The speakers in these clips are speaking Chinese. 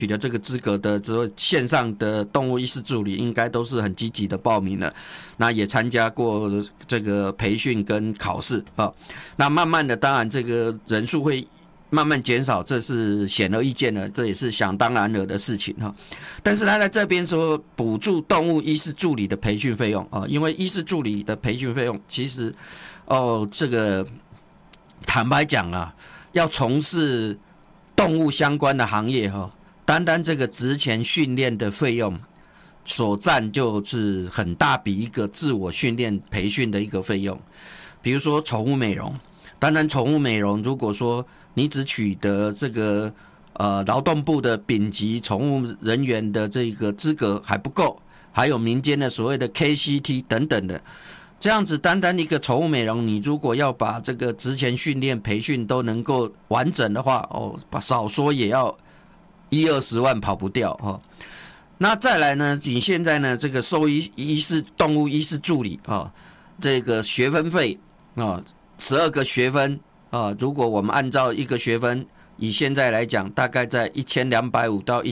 取得这个资格的之后，线上的动物医师助理应该都是很积极的报名了，那也参加过这个培训跟考试啊。那慢慢的，当然这个人数会慢慢减少，这是显而易见的，这也是想当然了的事情哈。但是他在这边说补助动物医师助理的培训费用啊，因为医师助理的培训费用其实这个坦白讲啊，要从事动物相关的行业哈。单单这个职前训练的费用所占就是很大笔一个自我训练培训的一个费用，比如说宠物美容，当然宠物美容如果说你只取得这个劳动部的丙级宠物人员的这个资格还不够，还有民间的所谓的 KCT 等等的，这样子单单一个宠物美容，你如果要把这个职前训练培训都能够完整的话，少说也要10-20万跑不掉哈。那再来呢，你现在呢这个兽医师动物医师助理这个学分费12个学分如果我们按照一个学分，以现在来讲大概在1250到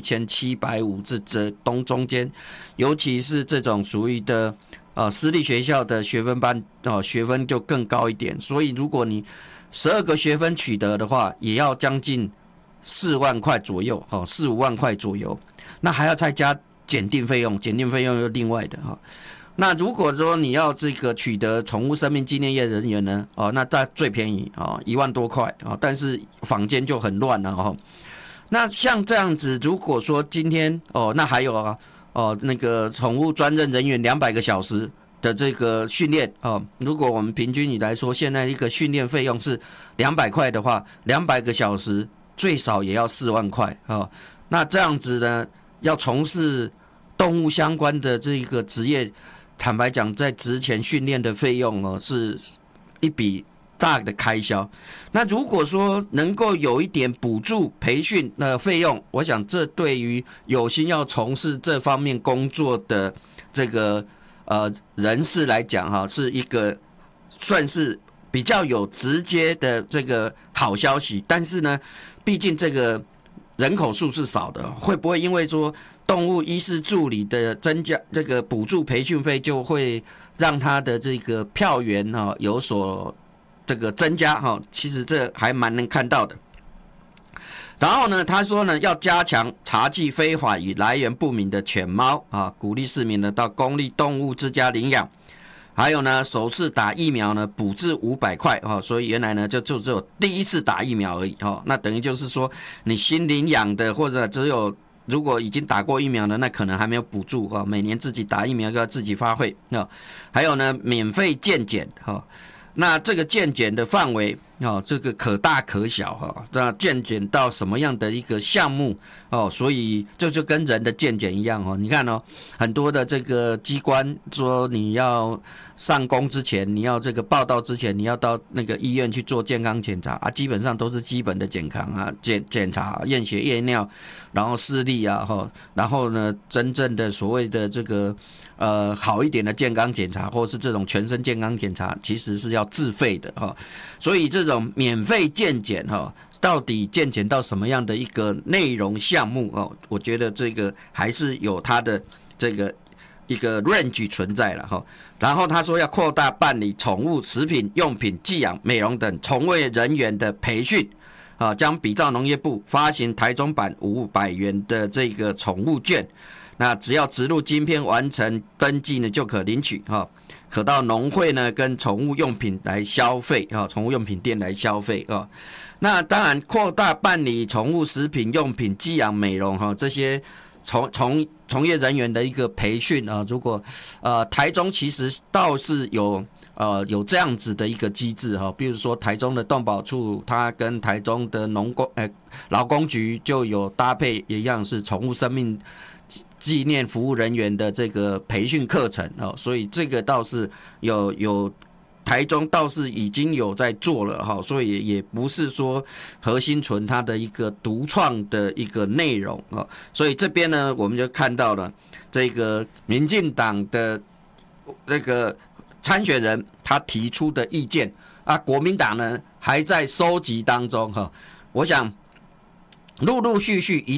1750这中间，尤其是这种属于的私立学校的学分班学分就更高一点，所以如果你12个学分取得的话，也要将近4万块左右4-5万块左右，那还要再加检定费用，检定费用又另外的那如果说你要这个取得宠物生命纪念业人员呢那最便宜1万多块但是坊间就很乱了那像这样子，如果说今天那还有那个宠物专任人员200个小时的这个训练如果我们平均来说，现在一个训练费用是200块的话，200个小时最少也要4万块那这样子呢，要从事动物相关的这个职业，坦白讲，在职前训练的费用是一笔大的开销。那如果说能够有一点补助培训的费用，我想这对于有心要从事这方面工作的这个人士来讲是一个算是比较有直接的这个好消息。但是呢，毕竟这个人口数是少的，会不会因为说动物医师助理的增加，这个补助培训费就会让他的这个票源有所这个增加其实这还蛮能看到的。然后呢，他说呢，要加强查缉非法与来源不明的犬猫鼓励市民呢到公立动物之家领养。还有呢，首次打疫苗呢补至500块所以原来呢就只有第一次打疫苗而已那等于就是说你新领养的或者只有如果已经打过疫苗的，那可能还没有补助每年自己打疫苗就要自己发费还有呢，免费健检那这个健检的范围这个可大可小那健检到什么样的一个项目所以这就跟人的健检一样你看很多的这个机关说你要上工之前，你要这个报到之前，你要到那个医院去做健康检查基本上都是基本的健康检查验血验尿，然后视力然后呢真正的所谓的这个好一点的健康检查，或是这种全身健康检查，其实是要自费的所以这种免费健检到底健检到什么样的一个内容项目我觉得这个还是有它的这个一个 range 存在了然后他说要扩大办理宠物食品用品寄养美容等从业人员的培训将比照农业部发行台中版500元的这个宠物券，那只要植入晶片完成登记呢就可领取可到农会呢跟宠物用品来消费宠物用品店来消费那当然扩大办理宠物食品用品寄养美容这些从业人员的一个培训如果台中其实倒是有这样子的一个机制比如说台中的动保处，它跟台中的劳工局就有搭配一样是宠物生命纪念服务人员的这个培训课程所以这个倒是有台中倒是已经有在做了所以也不是说核心存它的一个独创的一个内容所以这边呢我们就看到了这个民进党的那个参选人他提出的意见国民党呢还在收集当中我想陆陆续续一定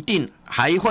还会